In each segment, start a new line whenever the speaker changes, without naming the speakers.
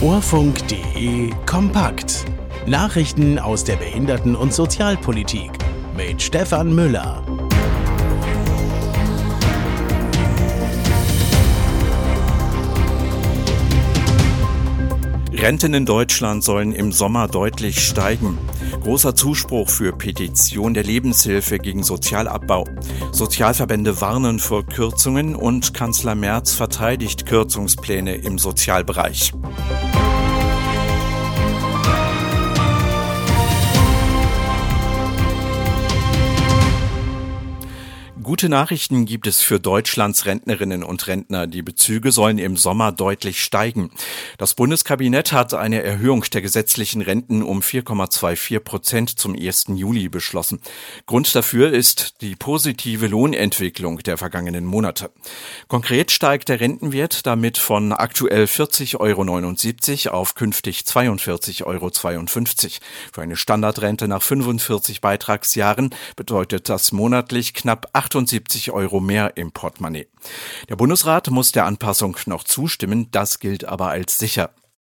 Orfunk.de kompakt. Nachrichten aus der Behinderten- und Sozialpolitik mit Stefan Müller.
Renten in Deutschland sollen im Sommer deutlich steigen. Großer Zuspruch für Petition der Lebenshilfe gegen Sozialabbau. Sozialverbände warnen vor Kürzungen und Kanzler Merz verteidigt Kürzungspläne im Sozialbereich. Gute Nachrichten gibt es für Deutschlands Rentnerinnen und Rentner. Die Bezüge sollen im Sommer deutlich steigen. Das Bundeskabinett hat eine Erhöhung der gesetzlichen Renten um 4,24% zum 1. Juli beschlossen. Grund dafür ist die positive Lohnentwicklung der vergangenen Monate. Konkret steigt der Rentenwert damit von aktuell 40,79 € auf künftig 42,52 €. Für eine Standardrente nach 45 Beitragsjahren bedeutet das monatlich knapp 78 € mehr im Portemonnaie. Der Bundesrat muss der Anpassung noch zustimmen, das gilt aber als sicher.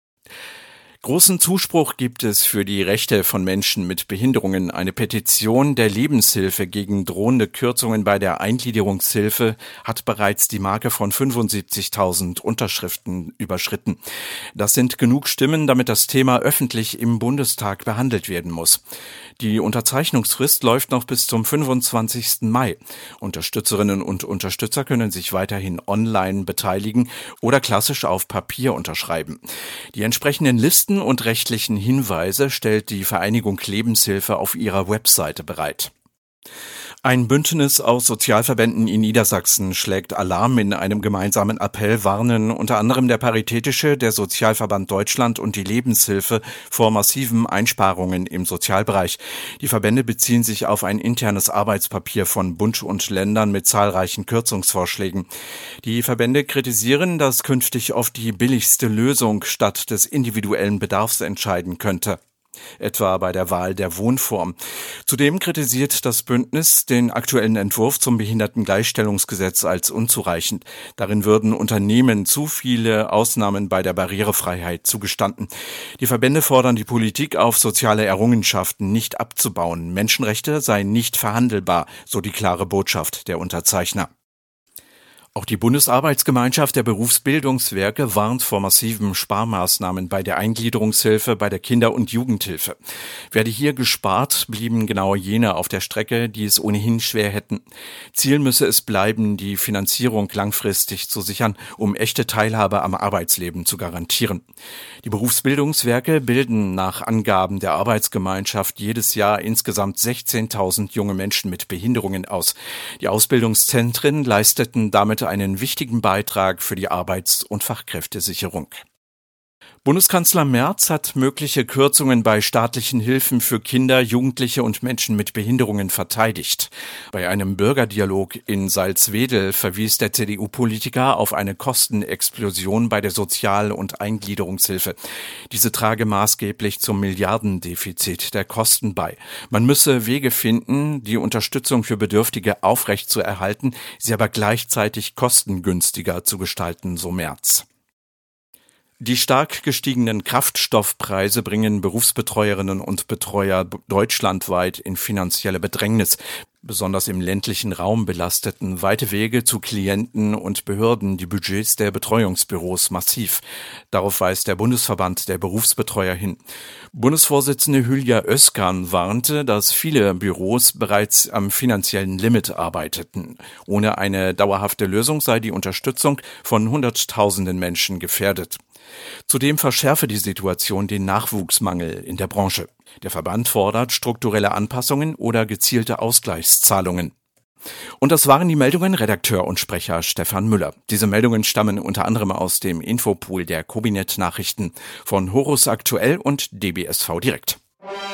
Großen Zuspruch gibt es für die Rechte von Menschen mit Behinderungen. Eine Petition der Lebenshilfe gegen drohende Kürzungen bei der Eingliederungshilfe hat bereits die Marke von 75.000 Unterschriften überschritten. Das sind genug Stimmen, damit das Thema öffentlich im Bundestag behandelt werden muss. Die Unterzeichnungsfrist läuft noch bis zum 25. Mai. Unterstützerinnen und Unterstützer können sich weiterhin online beteiligen oder klassisch auf Papier unterschreiben. Die entsprechenden Listen und rechtlichen Hinweise stellt die Vereinigung Lebenshilfe auf ihrer Webseite bereit. Ein Bündnis aus Sozialverbänden in Niedersachsen schlägt Alarm. In einem gemeinsamen Appell warnen unter anderem der Paritätische, der Sozialverband Deutschland und die Lebenshilfe vor massiven Einsparungen im Sozialbereich. Die Verbände beziehen sich auf ein internes Arbeitspapier von Bund und Ländern mit zahlreichen Kürzungsvorschlägen. Die Verbände kritisieren, dass künftig oft die billigste Lösung statt des individuellen Bedarfs entscheiden könnte, etwa bei der Wahl der Wohnform. Zudem kritisiert das Bündnis den aktuellen Entwurf zum Behindertengleichstellungsgesetz als unzureichend. Darin würden Unternehmen zu viele Ausnahmen bei der Barrierefreiheit zugestanden. Die Verbände fordern die Politik auf, soziale Errungenschaften nicht abzubauen. Menschenrechte seien nicht verhandelbar, so die klare Botschaft der Unterzeichner. Auch die Bundesarbeitsgemeinschaft der Berufsbildungswerke warnt vor massiven Sparmaßnahmen bei der Eingliederungshilfe, bei der Kinder- und Jugendhilfe. Werde hier gespart, blieben genau jene auf der Strecke, die es ohnehin schwer hätten. Ziel müsse es bleiben, die Finanzierung langfristig zu sichern, um echte Teilhabe am Arbeitsleben zu garantieren. Die Berufsbildungswerke bilden nach Angaben der Arbeitsgemeinschaft jedes Jahr insgesamt 16.000 junge Menschen mit Behinderungen aus. Die Ausbildungszentren leisteten damit einen wichtigen Beitrag für die Arbeits- und Fachkräftesicherung. Bundeskanzler Merz hat mögliche Kürzungen bei staatlichen Hilfen für Kinder, Jugendliche und Menschen mit Behinderungen verteidigt. Bei einem Bürgerdialog in Salzwedel verwies der CDU-Politiker auf eine Kostenexplosion bei der Sozial- und Eingliederungshilfe. Diese trage maßgeblich zum Milliardendefizit der Kosten bei. Man müsse Wege finden, die Unterstützung für Bedürftige aufrechtzuerhalten, sie aber gleichzeitig kostengünstiger zu gestalten, so Merz. Die stark gestiegenen Kraftstoffpreise bringen Berufsbetreuerinnen und Betreuer deutschlandweit in finanzielle Bedrängnis. Besonders im ländlichen Raum belasteten weite Wege zu Klienten und Behörden die Budgets der Betreuungsbüros massiv. Darauf weist der Bundesverband der Berufsbetreuer hin. Bundesvorsitzende Hülya Özkan warnte, dass viele Büros bereits am finanziellen Limit arbeiteten. Ohne eine dauerhafte Lösung sei die Unterstützung von Hunderttausenden Menschen gefährdet. Zudem verschärfe die Situation den Nachwuchsmangel in der Branche. Der Verband fordert strukturelle Anpassungen oder gezielte Ausgleichszahlungen. Und das waren die Meldungen. Redakteur und Sprecher Stefan Müller. Diese Meldungen stammen unter anderem aus dem Infopool der Kobinet Nachrichten von Horus Aktuell und DBSV Direkt.